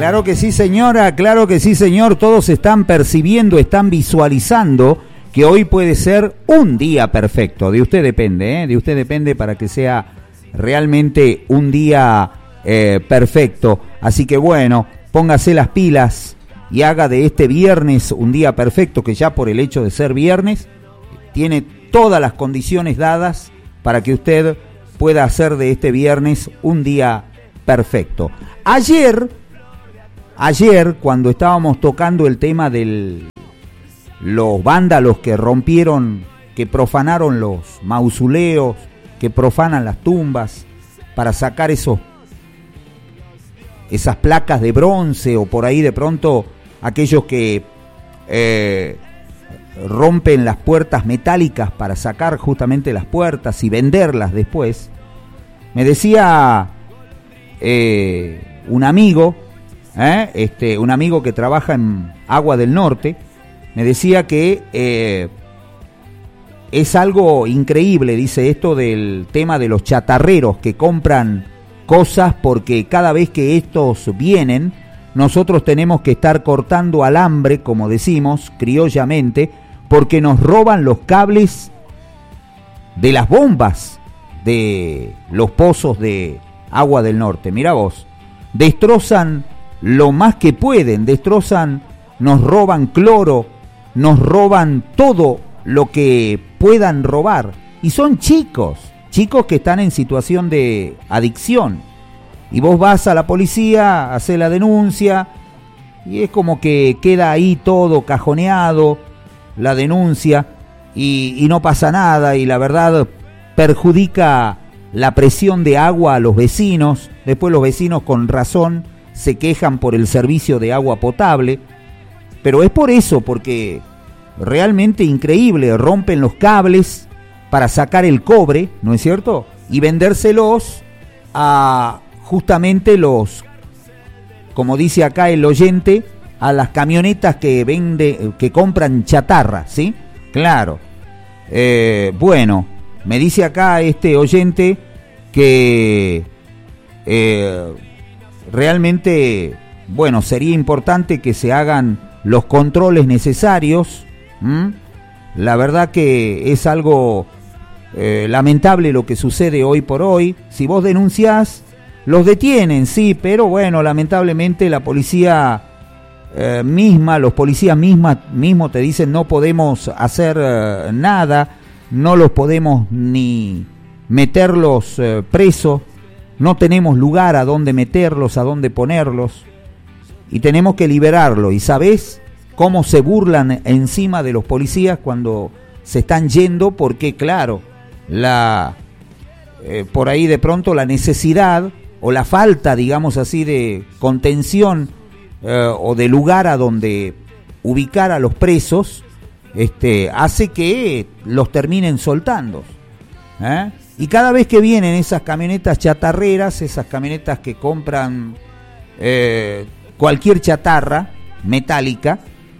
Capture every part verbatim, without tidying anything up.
Claro que sí, señora, claro que sí, señor. Todos están percibiendo, están visualizando que hoy puede ser un día perfecto. De usted depende, ¿eh? De usted depende para que sea realmente un día eh, perfecto. Así que bueno, póngase las pilas y haga de este viernes un día perfecto, que ya por el hecho de ser viernes tiene todas las condiciones dadas para que usted pueda hacer de este viernes un día perfecto. Ayer, ayer cuando estábamos tocando el tema de los vándalos que rompieron, que profanaron los mausoleos, que profanan las tumbas para sacar esos esas placas de bronce, o por ahí de pronto aquellos que eh, rompen las puertas metálicas para sacar justamente las puertas y venderlas después. Me decía eh, un amigo, eh, este, un amigo que trabaja en Agua del Norte, me decía que eh, es algo increíble, dice, esto del tema de los chatarreros que compran cosas, porque cada vez que estos vienen, nosotros tenemos que estar cortando alambre, como decimos criollamente, porque nos roban los cables de las bombas de los pozos de Agua del Norte. Mirá vos, destrozan lo más que pueden, destrozan, nos roban cloro, nos roban todo lo que puedan robar. Y son chicos, chicos que están en situación de adicción. Y vos vas a la policía, haces la denuncia, y es como que queda ahí todo cajoneado, la denuncia, y, y no pasa nada, y la verdad perjudica la presión de agua a los vecinos. Después los vecinos con razón se quejan por el servicio de agua potable, pero es por eso, porque realmente increíble, rompen los cables para sacar el cobre, ¿no es cierto? Y vendérselos a justamente los, como dice acá el oyente, a las camionetas que vende, que compran chatarra, ¿sí? Claro. Eh, bueno, me dice acá este oyente que eh, realmente, bueno, sería importante que se hagan los controles necesarios. ¿Mm? La verdad que es algo eh, lamentable lo que sucede hoy por hoy. Si vos denunciás, los detienen, sí, pero bueno, lamentablemente la policía eh, misma, los policías misma, mismo te dicen no podemos hacer eh, nada, no los podemos ni meterlos eh, presos, no tenemos lugar a dónde meterlos, a dónde ponerlos, y tenemos que liberarlo. ¿Y sabés cómo se burlan encima de los policías cuando se están yendo? Porque claro, la eh, por ahí de pronto la necesidad o la falta, digamos así, de contención eh, o de lugar a donde ubicar a los presos, este, hace que los terminen soltando. ¿Eh? Y cada vez que vienen esas camionetas chatarreras, esas camionetas que compran eh, cualquier chatarra metálica,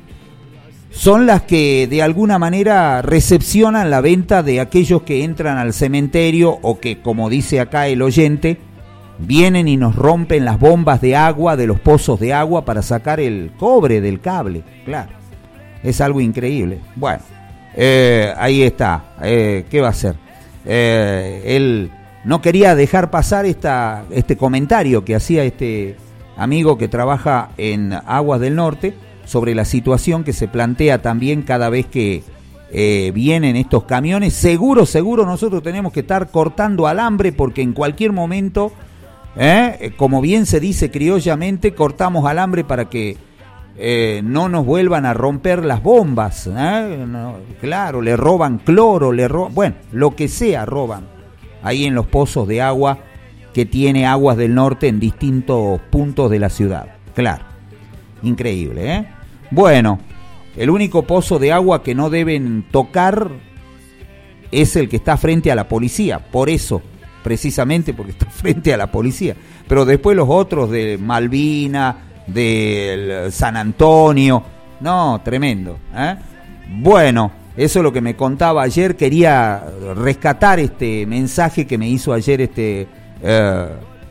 son las que de alguna manera recepcionan la venta de aquellos que entran al cementerio, o que, como dice acá el oyente, vienen y nos rompen las bombas de agua de los pozos de agua para sacar el cobre del cable. Claro, es algo increíble. Bueno, eh, ahí está. Eh, ¿Qué va a hacer? Eh, él no quería dejar pasar esta, este comentario que hacía este amigo que trabaja en Aguas del Norte sobre la situación que se plantea también cada vez que eh, vienen estos camiones. Seguro, seguro nosotros tenemos que estar cortando alambre, porque en cualquier momento, eh, como bien se dice criollamente, cortamos alambre para que eh, no nos vuelvan a romper las bombas. ¿eh? No, claro, le roban cloro, le roban, bueno, lo que sea roban ahí en los pozos de agua que tiene Aguas del Norte en distintos puntos de la ciudad. Claro, increíble, ¿eh? Bueno, el único pozo de agua que no deben tocar es el que está frente a la policía, por eso, precisamente porque está frente a la policía. Pero después los otros de Malvina, de San Antonio, no, tremendo, ¿eh? Bueno, eso es lo que me contaba ayer. Quería rescatar este mensaje que me hizo ayer este eh,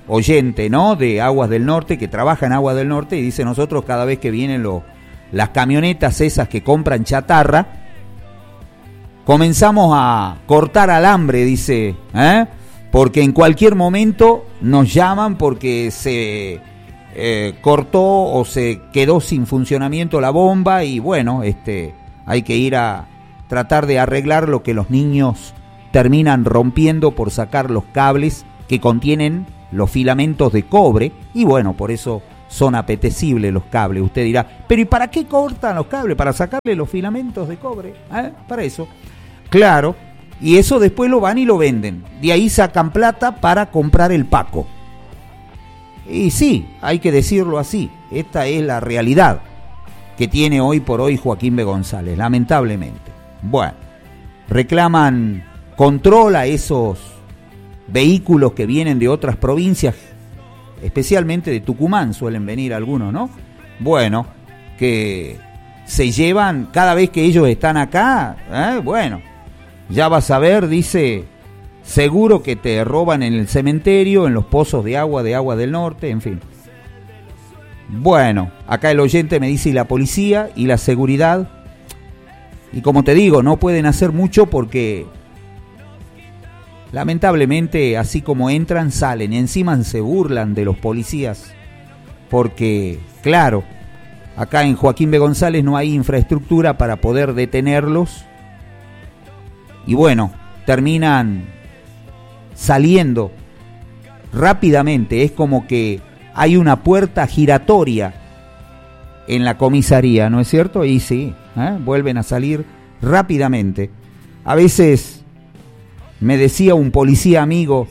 oyente, ¿no?, de Aguas del Norte, que trabaja en Aguas del Norte, y dice, nosotros cada vez que vienen los, las camionetas esas que compran chatarra, comenzamos a cortar alambre, dice, ¿eh? Porque en cualquier momento nos llaman porque se eh, cortó o se quedó sin funcionamiento la bomba, y bueno, este, hay que ir a tratar de arreglar lo que los niños terminan rompiendo por sacar los cables que contienen los filamentos de cobre, y bueno, por eso son apetecibles los cables. Usted dirá, pero ¿y para qué cortan los cables? ¿Para sacarle los filamentos de cobre? ¿Eh? Para eso. Claro, y eso después lo van y lo venden. De ahí sacan plata para comprar el Paco. Y sí, hay que decirlo así, esta es la realidad que tiene hoy por hoy Joaquín B. González, lamentablemente. Bueno, reclaman control a esos vehículos que vienen de otras provincias, especialmente de Tucumán suelen venir algunos, ¿no? Bueno, que se llevan cada vez que ellos están acá, ¿eh? Bueno, ya vas a ver, dice, seguro que te roban en el cementerio, en los pozos de agua de Agua del Norte, en fin. Bueno, acá el oyente me dice, y la policía y la seguridad, y como te digo, no pueden hacer mucho porque lamentablemente, así como entran, salen, y encima se burlan de los policías, porque, claro, acá en Joaquín B. González no hay infraestructura para poder detenerlos, y bueno, terminan saliendo rápidamente. Es como que hay una puerta giratoria en la comisaría, ¿no es cierto? Y sí, ¿eh? Vuelven a salir rápidamente. A veces me decía un policía amigo,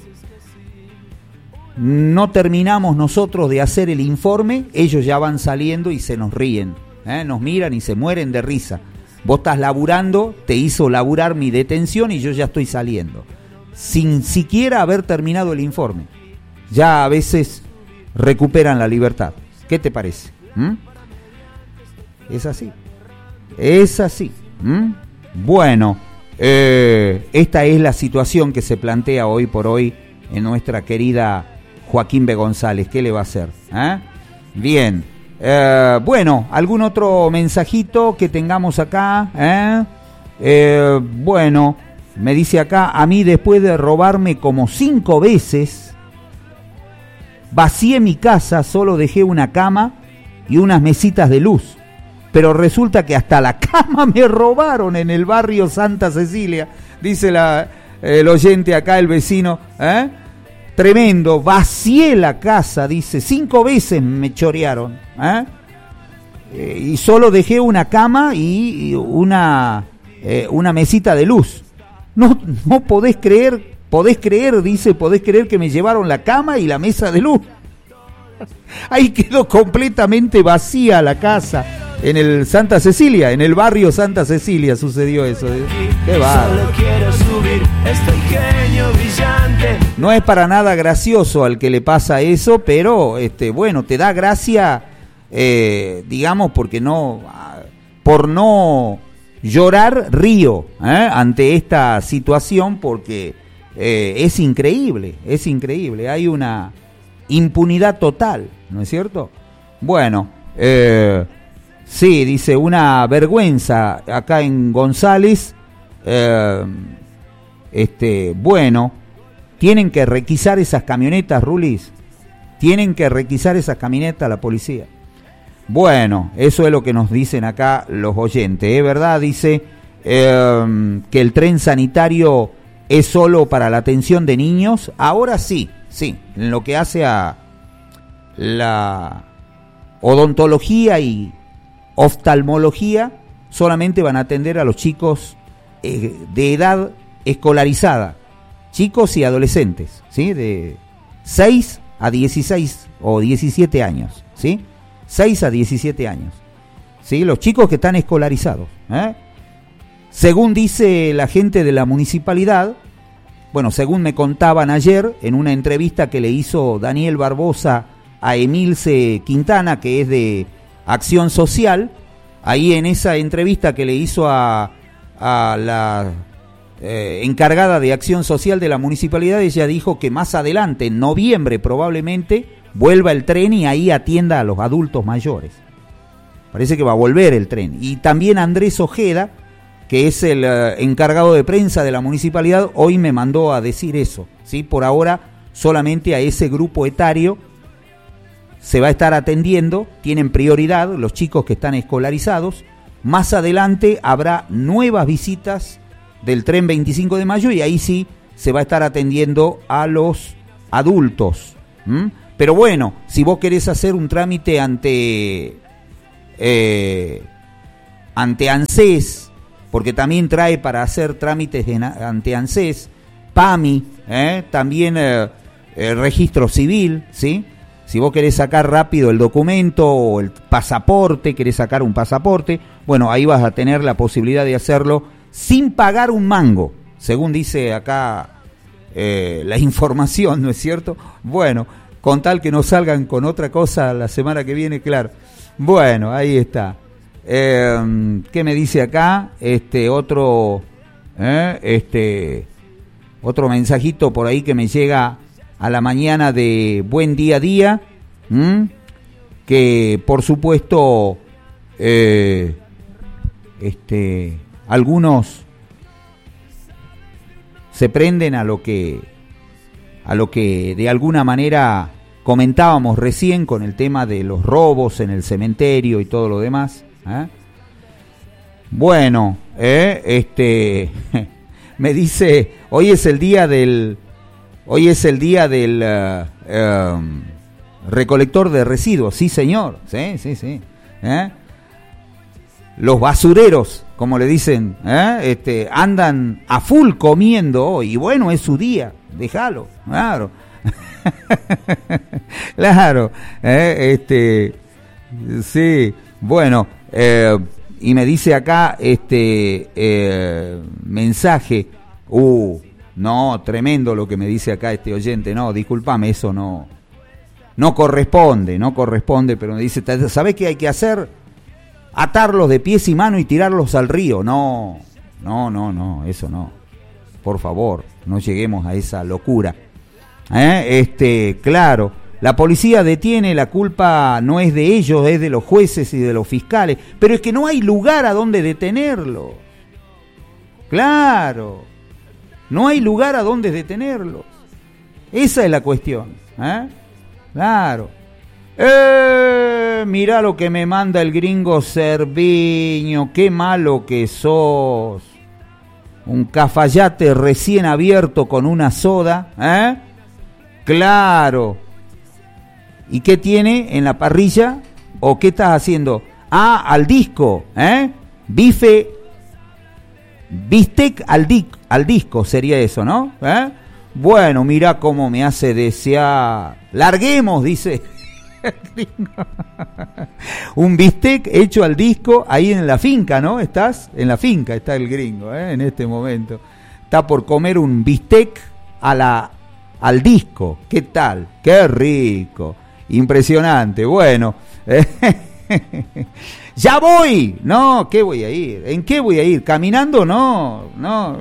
no terminamos nosotros de hacer el informe, ellos ya van saliendo y se nos ríen, ¿eh? Nos miran y se mueren de risa. Vos estás laburando, te hizo laburar mi detención y yo ya estoy saliendo, sin siquiera haber terminado el informe. Ya a veces recuperan la libertad. ¿Qué te parece? ¿Mm? Es así, es así. ¿Mm? Bueno, eh, esta es la situación que se plantea hoy por hoy en nuestra querida Joaquín B. González. ¿Qué le va a hacer? ¿Eh? Bien. Eh, bueno, ¿algún otro mensajito que tengamos acá? ¿Eh? Eh, bueno, me dice acá, a mí después de robarme como cinco veces, vacié mi casa, solo dejé una cama y unas mesitas de luz. Pero resulta que hasta la cama me robaron en el barrio Santa Cecilia, dice la, el oyente acá, el vecino, ¿eh? Tremendo, vacié la casa, dice, cinco veces me chorearon, ¿eh? Eh, y solo dejé una cama y una, eh, una mesita de luz. No, no podés creer, podés creer, dice, podés creer que me llevaron la cama y la mesa de luz. Ahí quedó completamente vacía la casa. En el Santa Cecilia, en el barrio Santa Cecilia sucedió eso. Qué bárbaro. No es para nada gracioso al que le pasa eso, pero este, bueno, te da gracia, eh, digamos, porque no, por no llorar río, ¿eh? Ante esta situación, porque eh, es increíble, es increíble. Hay una impunidad total, ¿no es cierto? Bueno, eh, sí, dice, una vergüenza acá en González. Eh, este, bueno, tienen que requisar esas camionetas, Rulis. Tienen que requisar esas camionetas la policía. Bueno, eso es lo que nos dicen acá los oyentes, ¿eh? ¿Verdad? Dice eh, que el tren sanitario es solo para la atención de niños. Ahora sí, sí, en lo que hace a la odontología y oftalmología, solamente van a atender a los chicos eh, de edad escolarizada, chicos y adolescentes, ¿sí? De seis a dieciséis o diecisiete años, ¿sí? seis a diecisiete años, ¿sí? Los chicos que están escolarizados, ¿eh? Según dice la gente de la municipalidad, bueno, según me contaban ayer en una entrevista que le hizo Daniel Barbosa a Emilce Quintana, que es de Acción Social, ahí en esa entrevista que le hizo a, a la eh, encargada de acción social de la municipalidad, ella dijo que más adelante, en noviembre probablemente, vuelva el tren y ahí atienda a los adultos mayores. Parece que va a volver el tren. Y también Andrés Ojeda, que es el uh, encargado de prensa de la municipalidad, hoy me mandó a decir eso, ¿sí? Por ahora solamente a ese grupo etario se va a estar atendiendo, tienen prioridad los chicos que están escolarizados. Más adelante habrá nuevas visitas del tren veinticinco de mayo y ahí sí se va a estar atendiendo a los adultos. ¿Mm? Pero bueno, si vos querés hacer un trámite ante eh, ante ANSES, porque también trae para hacer trámites de, ante ANSES, PAMI, ¿eh? también eh, el registro civil, ¿sí? Si vos querés sacar rápido el documento o el pasaporte, querés sacar un pasaporte, bueno, ahí vas a tener la posibilidad de hacerlo sin pagar un mango, según dice acá eh, la información, ¿no es cierto? Bueno, con tal que no salgan con otra cosa la semana que viene, claro. Bueno, ahí está. Eh, ¿Qué me dice acá? Este otro, eh, este, otro mensajito por ahí que me llega a la mañana de Buen Día a Día, ¿m? que por supuesto eh, este, algunos se prenden a lo que a lo que de alguna manera comentábamos recién con el tema de los robos en el cementerio y todo lo demás. ¿eh? Bueno, eh, este me dice, hoy es el día del Hoy es el día del uh, um, recolector de residuos, sí señor, sí, sí, sí. ¿Eh? Los basureros, como le dicen, ¿eh? este, andan a full comiendo hoy, y bueno, es su día, déjalo, claro. Claro, ¿eh? este, sí, bueno, eh, y me dice acá este eh, mensaje, uh, no, tremendo lo que me dice acá este oyente, no, discúlpame, eso no, no corresponde, no corresponde, pero me dice, ¿sabés qué hay que hacer? Atarlos de pies y manos y tirarlos al río. No, no, no, no, eso no, por favor, no lleguemos a esa locura. ¿Eh? Este, claro, la policía detiene, la culpa no es de ellos, es de los jueces y de los fiscales, pero es que no hay lugar a donde detenerlo. Claro. No hay lugar a donde detenerlos. Esa es la cuestión. ¿eh? Claro. Eh, mirá lo que me manda el gringo Cerviño. Qué malo que sos. Un cafayate recién abierto con una soda. ¿eh? Claro. ¿Y qué tiene en la parrilla? ¿O qué estás haciendo? Ah, al disco. ¿eh? Bife. Bistec al, di- al disco sería eso, ¿no? ¿Eh? Bueno, mirá cómo me hace desear. Larguemos, dice. Un bistec hecho al disco ahí en la finca, ¿no? ¿Estás? En la finca está el gringo, ¿eh? En este momento. Está por comer un bistec a la, al disco. ¿Qué tal? ¡Qué rico! Impresionante. Bueno. ¡Ya voy! No, ¿qué voy a ir? ¿En qué voy a ir? ¿Caminando? No, no.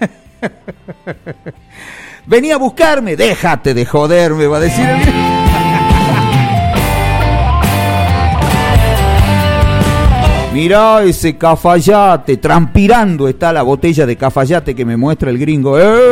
Vení a buscarme. Déjate de joderme, va a decir el... Mirá ese Cafayate, transpirando está la botella de Cafayate que me muestra el gringo. ¡Eh!